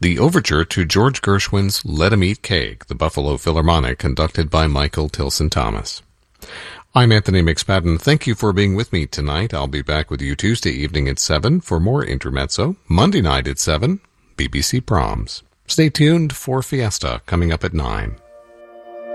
the overture to George Gershwin's Let 'Em Eat Cake, the Buffalo Philharmonic, conducted by Michael Tilson Thomas. I'm Anthony McSpadden. Thank you for being with me tonight. I'll be back with you Tuesday evening at 7 for more Intermezzo, Monday night at 7, BBC Proms. Stay tuned for Fiesta coming up at 9.